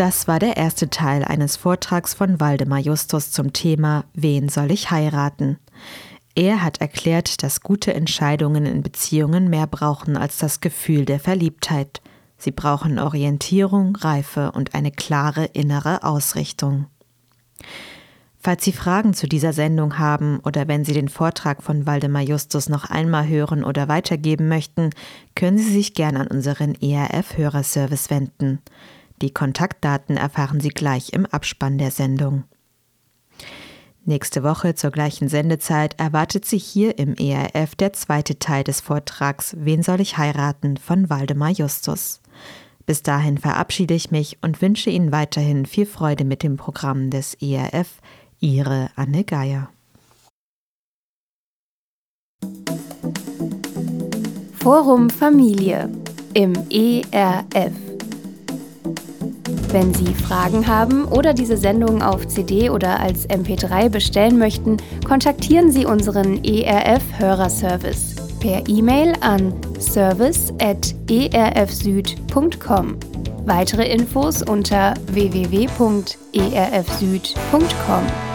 Das war der erste Teil eines Vortrags von Waldemar Justus zum Thema »Wen soll ich heiraten?« Er hat erklärt, dass gute Entscheidungen in Beziehungen mehr brauchen als das Gefühl der Verliebtheit. Sie brauchen Orientierung, Reife und eine klare innere Ausrichtung. Falls Sie Fragen zu dieser Sendung haben oder wenn Sie den Vortrag von Waldemar Justus noch einmal hören oder weitergeben möchten, können Sie sich gern an unseren ERF-Hörerservice wenden. Die Kontaktdaten erfahren Sie gleich im Abspann der Sendung. Nächste Woche zur gleichen Sendezeit erwartet Sie hier im ERF der zweite Teil des Vortrags »Wen soll ich heiraten?« von Waldemar Justus. Bis dahin verabschiede ich mich und wünsche Ihnen weiterhin viel Freude mit dem Programm des ERF. Ihre Anne Geier. Forum Familie im ERF. Wenn Sie Fragen haben oder diese Sendung auf CD oder als MP3 bestellen möchten, kontaktieren Sie unseren ERF-Hörerservice per E-Mail an service@erfsüd.com. Weitere Infos unter www.erfsüd.com.